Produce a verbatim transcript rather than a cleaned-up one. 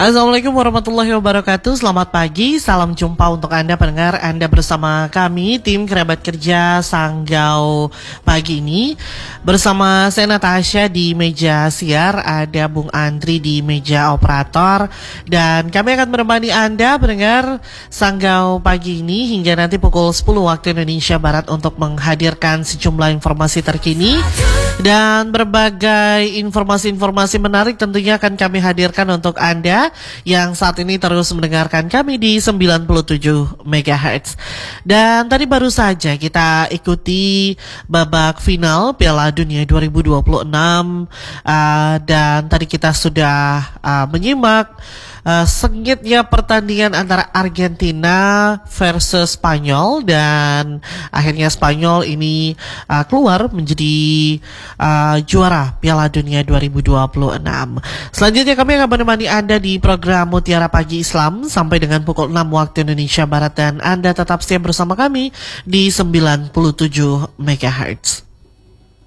Assalamualaikum warahmatullahi wabarakatuh. Selamat pagi, salam jumpa untuk Anda pendengar. Anda bersama kami, tim kerabat kerja Sanggau pagi ini. Bersama saya Natasha di meja siar, ada Bung Andri di meja operator. Dan kami akan menemani Anda pendengar Sanggau pagi ini hingga nanti pukul sepuluh waktu Indonesia Barat untuk menghadirkan sejumlah informasi terkini. Dan berbagai informasi-informasi menarik tentunya akan kami hadirkan untuk Anda yang saat ini terus mendengarkan kami di sembilan puluh tujuh megahertz. Dan tadi baru saja kita ikuti babak final Piala Dunia dua ribu dua puluh enam uh, dan tadi kita sudah uh, menyimak Uh, sengitnya pertandingan antara Argentina versus Spanyol, dan akhirnya Spanyol ini uh, keluar menjadi uh, juara Piala Dunia dua ribu dua puluh enam. Selanjutnya kami akan menemani Anda di program Mutiara Pagi Islam sampai dengan pukul enam waktu Indonesia Barat, dan Anda tetap setia bersama kami di sembilan puluh tujuh megahertz.